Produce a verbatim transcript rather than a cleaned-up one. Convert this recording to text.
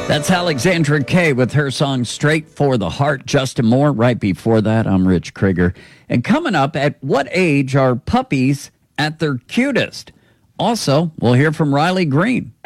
That's Alexandra Kay with her song Straight for the Heart. Justin Moore right before that. I'm Rich Krieger. And coming up, at what age are puppies at their cutest? Also, we'll hear from Riley Green.